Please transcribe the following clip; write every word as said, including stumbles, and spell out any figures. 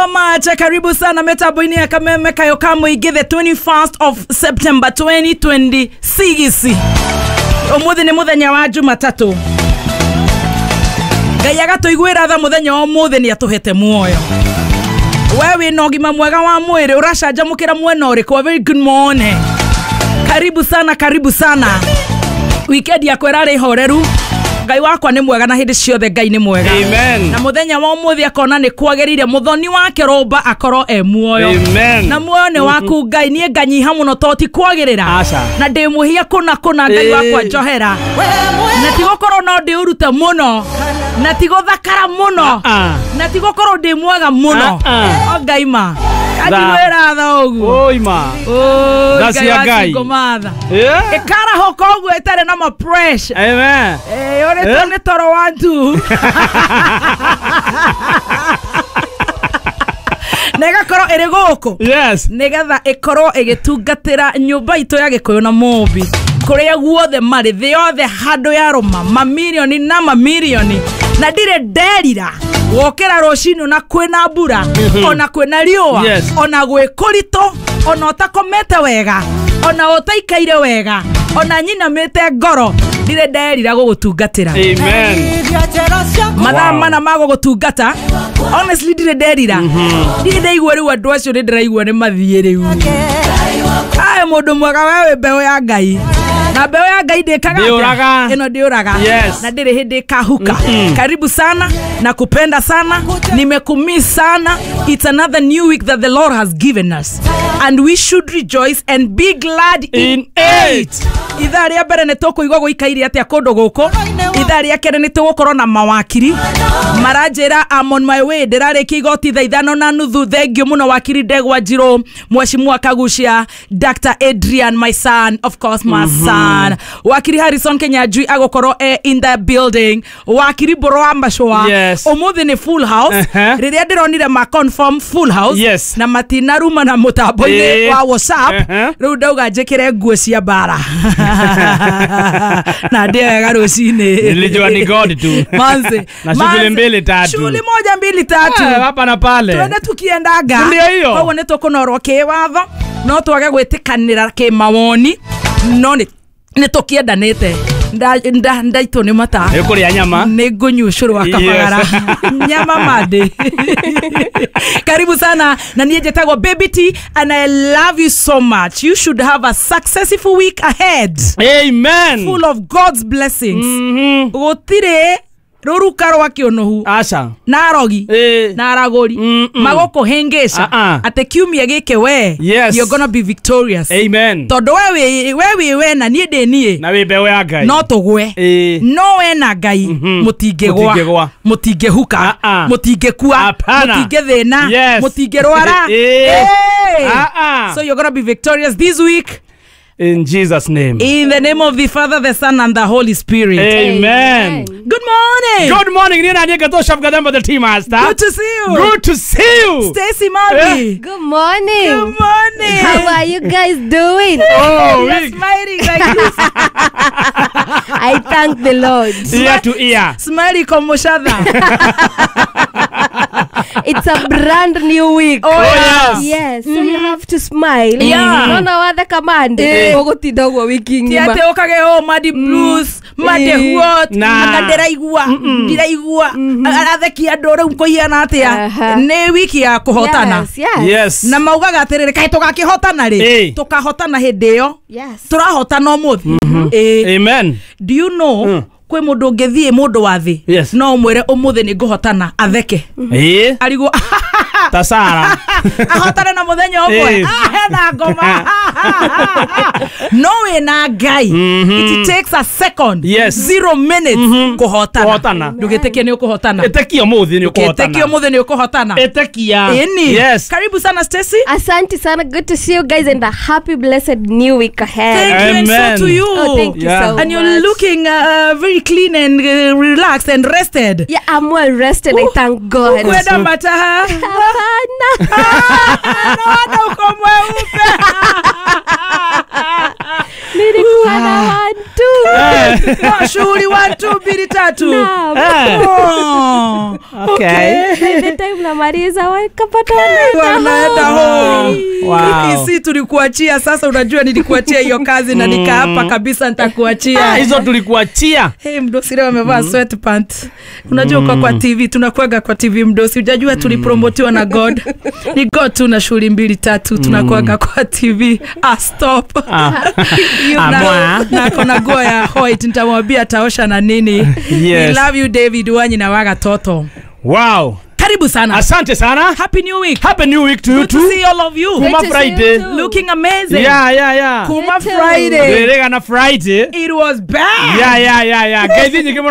so much. Karibu sana metaboini ya kameme kayo kamo ige the twenty-first of September twenty twenty-six. Omuthi ni muthenya wa Jumatatu. Ngai agatuiguira tha muthenya wa muthi ni atuhete muoyo. Wewe no gima mwega wa mwiri urachanjamukira mwena uriku. Very good morning. Karibu sana, karibu sana. Weekend yako irari horeru. Ngai wakwa ni mwega na hindi ciothe Ngai ni mwega. Amen. Na muthenya wa umuthi akona ni kwagirire muthoni wake roba akoro e muoyo. Amen. Na muoyo ni waku Ngai ni nganyiha muno toti kwagirira. Na ndi muhia kuna kuna Ngai wakwa njohera. Na tigokoro no ndi urute muno. Na tigothakara muno. Na tigokoro ndi mwega muno. O Ngai ma. Adiwera tha ogu. Oi ma. Oh, that's your guy. Yeah. Ekara hokogu etare na ma pressure. Amen. Eh, ore tone toro wantu. Nega koro ere goko. Yes. Negatha ekoro egetungatira nyumba ito ya Gikuyu na Mobi. Kuria guothe mari the othe hando ya Roma mamilioni na mamilioni. Na dire derira wokera roshino na kwena mbura ona kwena riua ona gwekurito ona utakomete wega ona utaikaire wega ona nyina mete ngoro dire derira gugutungatira. Amen. Mathaa mana mago gutungata honestly dire derira dire ndaigua riu andu acio ni ndiraigua ni mathie riu. Ai mundu mwega wewe mbeo ya Ngai. Na mbeo ya Ngai ndikaga ino ndiuraga na ndire hindi kahuka. Karibu sana na kupenda sana, nimekumiss sana. It's another new week that the Lord has given us and we should rejoice and be glad in, in it. Ithaa ria mbere nitukuigwa guikaire atia kundu guku. Ithaa ria kere nitugukorwo na mawakiri maranjira I'm on my way. Ndirariki igoti thaa ithano na nuthu. Thengio muno wakiri Ndegwa Njiro, Mheshimiwa Kagucia, Doctor Adrian, my son, of course my mm-hmm. son. Wakiri Harrison Kenyajui agokorwo eh, in the building. Wakiri Boro Ambashwa. Yes. Omuthi ni full house. Uh-huh. Riria ndironire ma confirm full house. Yes. Na matina ruma na mutambo-ini eh. wa WhatsApp. Uh-huh. Riu ndauga njikire nguo cia bara. Na ndio wega rucini. Nilijua ni God tu. Manze. Na shughuli mbili tatu. Shughuli moja mbili tatu. Ah, hapa na pale. Twende tukiendaga. Ndio hiyo. Kwa wone tukunorwo kiwatho. No twage gwitikanira ki mawoni. No ni ni tukiendanite. Nda nda ndaito ni mata. Ni kuria nyama. Ni gunyu ucuru wa kabagara. Nyama made. Karibu sana na niye jetagwo Baby T and I love you so much. You should have a successful week ahead. Amen. Full of God's blessings. Mhm. Gutire ruruka rwa kionohu acha narogi eh. naragori mm -mm. magoko hengesha uh -uh. ate kiumia gike we yes. you're gonna be victorious. Amen. Todo wewe wewe we na nie de nie na we bewe ya Ngai no tugwe eh. no we na Ngai mm -hmm. mutingegwa mutingehuka uh -uh. mutingekua mutingethena yes. mutingerwara eh. hey. uh -uh. So you're gonna be victorious this week. In Jesus' name. In the name of the Father, the Son, and the Holy Spirit. Amen. Amen. Good morning. Good morning. Nina Nyeka to Chef Gadamba the team master. Good to see you. Good to see you. Stacy Mami. Yeah. Good morning. Good morning. How are you guys doing? Oh, you're smiling like this. I thank the Lord. Ear to ear. Smiley komoshadha. It's a brand new week. Oh, yes. Yes. So mm-hmm. you have to smile. Yeah. No, no other command. Ogotinda gwa wiki ngima. Tiate okage oh madi blues, madi what, akanderaigua, ndiraigua, aratheki andu riu kuhiana atia. Ni wiki ya kuhotana. Yes, yes. Yes. Na maugaga atiriri kai tugakihotana ri. Tukahotana hindi iyo. Yes. Turahotana umuthi. Amen. Do you know mm. kwe mundu ngethie mundu wa thi yes. no mwere umuthi ni nguhotana atheke eh arigo tasara ahotana na muthenya umwe hena ngoma no we na Ngai mm -hmm. it takes a second yes. zero minutes mm -hmm. kuhotana kuhotana ndugetekia ni ukuhotana etekia muthi ni ukuhotana etekia muthi ni ukuhotana etekia eni yes. Karibu sana Stacy. Asante sana. Good to see you guys and a happy blessed new week ahead. Thank Amen. you and so to you. Oh, thank you yeah. so much. And you're looking uh, very clean and uh, relaxed and rested. Yeah, I'm well rested. Ooh. I thank God. Kwenda mataha. Hapana. Naona uko mweupe. Nilikuwa na watu. Oh, shughuli one two mbili tatu. Naam. Eh. Oh, Okay. By the time namaliza wakapata wanaenda home. Wow. Isi tulikuachia sasa, unajua nilikuachia hiyo kazi na nikaapa kabisa nitakuachia. Ah, hizo tulikuachia. Hey, mdosi leo amevaa sweatpants. Unajua kwa kwa T V tunakuaga kwa T V mdosi. Unajua tulipromotiwa na God. Ni God tu na shughuli mbili tatu tunakuaga kwa T V. Ah, stop. Ah. You Ah, na, mwa. na kona goa ya Hoyt nitamwambia taosha na nini. Yes. We love you David Wanyi na waga toto. Wow. Karibu sana. Asante sana. Happy new week. Happy new week to you Good to too. see all of you. Great Kuma to see Friday. you too. Looking amazing. Yeah, yeah, yeah. Kuma You too. Friday. Derega na Friday. It was bad. Yeah, yeah, yeah, yeah. Guys,